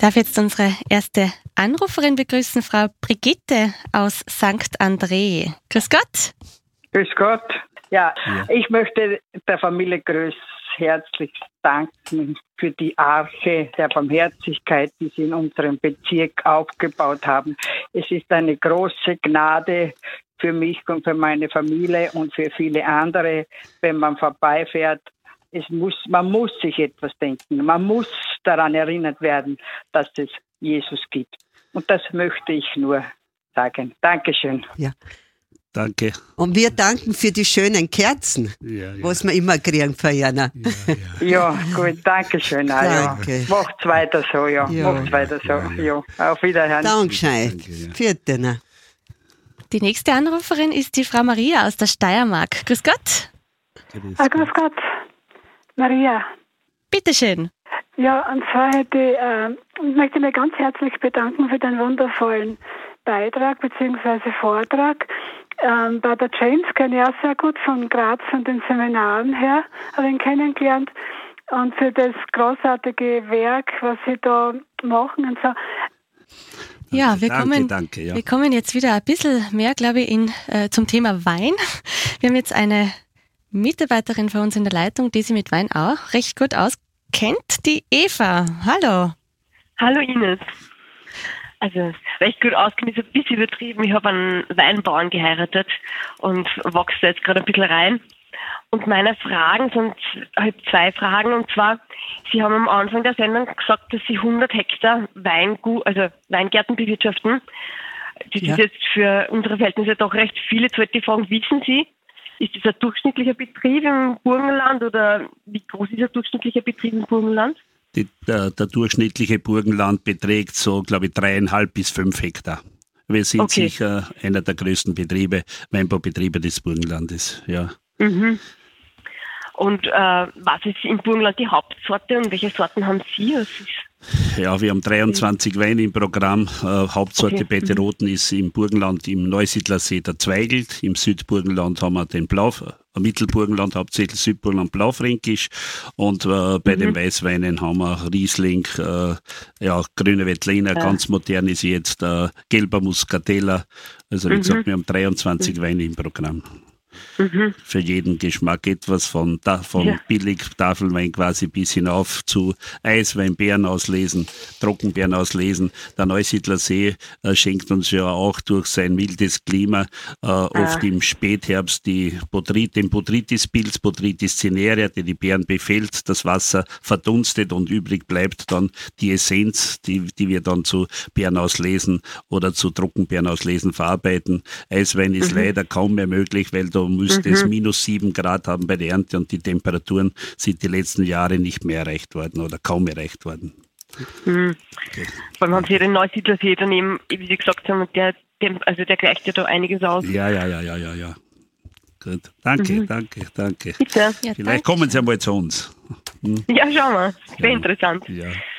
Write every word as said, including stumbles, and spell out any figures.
darf jetzt unsere erste Anruferin begrüßen, Frau Brigitte aus Sankt André. Grüß Gott. Grüß Gott. Ja, Ja. ich möchte der Familie Größ herzlich danken für die Arche der Barmherzigkeit, die sie in unserem Bezirk aufgebaut haben. Es ist eine große Gnade für mich und für meine Familie und für viele andere, wenn man vorbeifährt. Es muss, man muss sich etwas denken. Man muss daran erinnert werden, dass es Jesus gibt. Und das möchte ich nur sagen. Dankeschön. Ja. Danke. Und wir danken für die schönen Kerzen, Ja, ja. was wir immer kriegen für Jana. Ja, ja. Ja, gut, Dankeschön. Ah, ja. Danke. Macht's weiter so, ja. Ja. Macht's weiter so. Ja, ja. Ja. Auf Wiederhören. Dankeschön. Danke, ja. Vierte. Ne? Die nächste Anruferin ist die Frau Maria aus der Steiermark. Grüß Gott. Ah, grüß Gott, Maria. Bitteschön. Ja, und zwar hätte ich, äh, ich möchte mich ganz herzlich bedanken für den wundervollen Beitrag bzw. Vortrag. Ähm, bei der James kenne ich auch sehr gut von Graz und den Seminaren her, habe ihn kennengelernt. Und für das großartige Werk, was sie da machen und so. Ja, wir, Danke, kommen, danke, ja. wir kommen jetzt wieder ein bisschen mehr, glaube ich, in, äh, zum Thema Wein. Wir haben jetzt eine Mitarbeiterin für uns in der Leitung, die sich mit Wein auch recht gut auskennt, die Eva. Hallo. Hallo Ines. Also recht gut auskennt ist ein bisschen übertrieben. Ich habe einen Weinbauern geheiratet und wachse da jetzt gerade ein bisschen rein. Und meine Fragen sind halt zwei Fragen. Und zwar, Sie haben am Anfang der Sendung gesagt, dass Sie hundert Hektar Weingut, also Weingärten bewirtschaften. Das Ja. ist jetzt für unsere Verhältnisse doch recht viel. Jetzt wollte ich fragen, wissen Sie, ist das ein durchschnittlicher Betrieb im Burgenland oder wie groß ist ein durchschnittlicher Betrieb im Burgenland? Die, der, der durchschnittliche Burgenland beträgt so, glaube ich, dreieinhalb bis fünf Hektar. Wir sind Okay. sicher einer der größten Betriebe, Weinbaubetriebe des Burgenlandes. Ja. Mhm. Und äh, was ist im Burgenland die Hauptsorte und welche Sorten haben Sie? Was ist Ja, wir haben dreiundzwanzig Weine im Programm. Äh, Hauptsorte Okay. bei den Roten ist im Burgenland im Neusiedlersee der Zweigelt. Im Südburgenland haben wir den Blau, äh, Mittelburgenland hauptsächlich Südburgenland Blaufränkisch. Und äh, bei den Weißweinen haben wir Riesling, äh, ja, Grüne Veltliner, ganz modern ist jetzt äh, Gelber Muscatella. Also wie gesagt, wir haben dreiundzwanzig Weine im Programm. Für jeden Geschmack etwas von, da, von Ja. billig Tafelwein quasi bis hinauf zu Eiswein, Beeren auslesen, Trockenbeeren auslesen. Der Neusiedler See äh, schenkt uns ja auch durch sein mildes Klima äh, oft im Spätherbst die Botrytis, den Botrytis-Pilz, Botrytis cinerea, der die Beeren befällt, das Wasser verdunstet und übrig bleibt dann die Essenz, die, die wir dann zu Beeren auslesen oder zu Trockenbeeren auslesen verarbeiten. Eiswein ist leider kaum mehr möglich, weil da müsste es minus sieben Grad haben bei der Ernte und die Temperaturen sind die letzten Jahre nicht mehr erreicht worden oder kaum erreicht worden. Mhm. Vor allem haben Sie ja den Neusiedlersee daneben, wie Sie gesagt haben, und der, dem, also der gleicht ja da einiges aus. Ja, ja, ja, ja, ja, ja. Gut. Danke, danke, danke. Bitte. Ja, Vielleicht danke. kommen Sie einmal zu uns. Ja, schauen wir. Sehr interessant. Ja.